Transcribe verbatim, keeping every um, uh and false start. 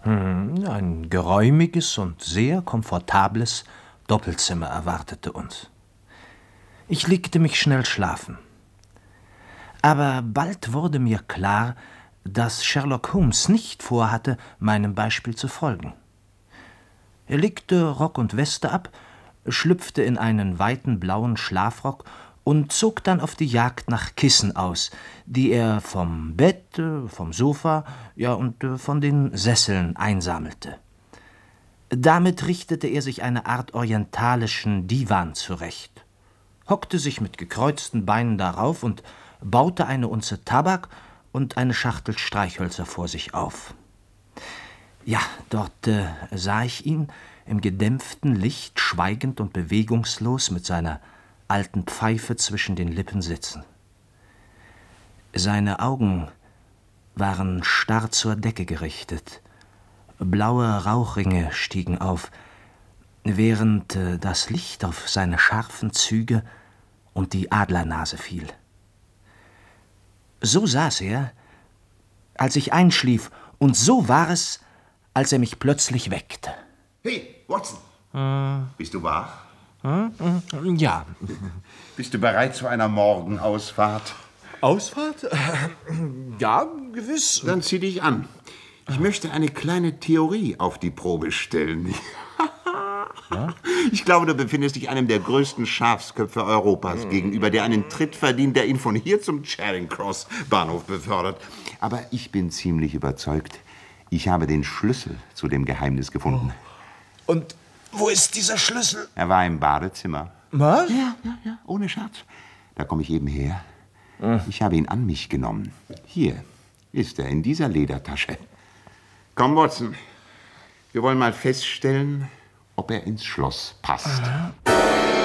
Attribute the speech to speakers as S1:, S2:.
S1: Ein geräumiges und sehr komfortables Doppelzimmer erwartete uns. Ich legte mich schnell schlafen. Aber bald wurde mir klar, dass Sherlock Holmes nicht vorhatte, meinem Beispiel zu folgen. Er legte Rock und Weste ab, schlüpfte in einen weiten blauen Schlafrock und zog dann auf die Jagd nach Kissen aus, die er vom Bett, vom Sofa, ja und von den Sesseln einsammelte. Damit richtete er sich eine Art orientalischen Divan zurecht, hockte sich mit gekreuzten Beinen darauf und baute eine Unze Tabak und eine Schachtel Streichhölzer vor sich auf. Ja, dort äh, sah ich ihn im gedämpften Licht schweigend und bewegungslos mit seiner alten Pfeife zwischen den Lippen sitzen. Seine Augen waren starr zur Decke gerichtet. Blaue Rauchringe stiegen auf, während äh, das Licht auf seine scharfen Züge und die Adlernase fiel. So saß er, als ich einschlief, und so war es, als er mich plötzlich weckte.
S2: Hey, Watson,
S1: Hm.
S2: bist du wach?
S1: Hm? Hm, ja.
S2: Bist du bereit zu einer Morgenausfahrt?
S1: Ausfahrt? Ja, gewiss.
S2: Dann zieh dich an. Ich möchte eine kleine Theorie auf die Probe stellen.
S1: Ja?
S2: Ich glaube, du befindest dich einem der größten Schafsköpfe Europas gegenüber, der einen Tritt verdient, der ihn von hier zum Charing Cross Bahnhof befördert. Aber ich bin ziemlich überzeugt, ich habe den Schlüssel zu dem Geheimnis gefunden.
S1: Und wo ist dieser Schlüssel?
S2: Er war im Badezimmer.
S1: Was?
S2: Ja, ja, ja, ohne Scherz. Da komme ich eben her. Ich habe ihn an mich genommen. Hier ist er, in dieser Ledertasche. Komm, Watson. Wir wollen mal feststellen, ob er ins Schloss passt.